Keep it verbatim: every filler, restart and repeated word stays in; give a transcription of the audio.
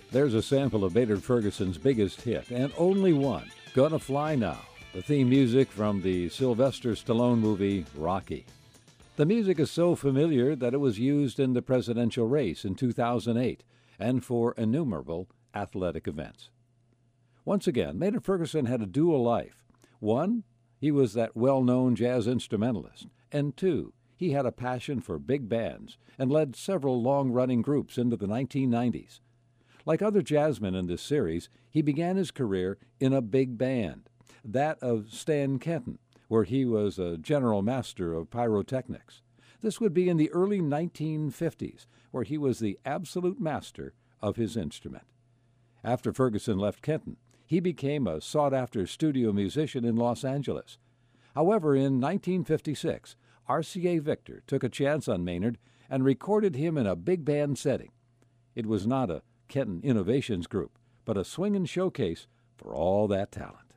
There's a sample of Maynard Ferguson's biggest hit, and only one, Gonna Fly Now, the theme music from the Sylvester Stallone movie Rocky. The music is so familiar that it was used in the presidential race in two thousand eight and for innumerable athletic events. Once again, Maynard Ferguson had a dual life. One, he was that well-known jazz instrumentalist, and two, he had a passion for big bands and led several long-running groups into the nineteen nineties. Like other jazzmen in this series, he began his career in a big band, that of Stan Kenton, where he was a general master of pyrotechnics. This would be in the early nineteen fifties, where he was the absolute master of his instrument. After Ferguson left Kenton, he became a sought-after studio musician in Los Angeles. However, in nineteen fifty-six, R C A Victor took a chance on Maynard and recorded him in a big band setting. It was not a Kenton Innovations group, but a swinging showcase for all that talent.